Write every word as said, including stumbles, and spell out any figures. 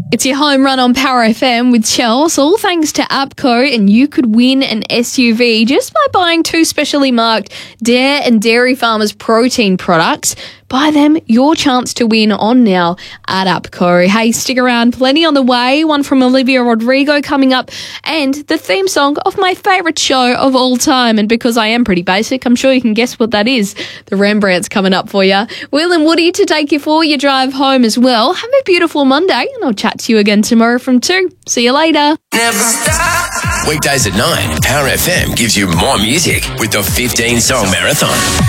It's your home run on Power F M with Chels, all thanks to APCO, and you could win an S U V just by buying two specially marked Dare and Dairy Farmers protein products. Buy them, your chance to win on now at APCO. Hey, stick around, plenty on the way, one from Olivia Rodrigo coming up, and the theme song of my favourite show of all time. And because I am pretty basic, I'm sure you can guess what that is. The Rembrandt's coming up for you. Will and Woody to take you for your drive home as well. Have a beautiful Monday, and I'll chat to you again tomorrow from two. See you later. Never stop. Weekdays at nine, Power F M gives you more music with the fifteen song marathon.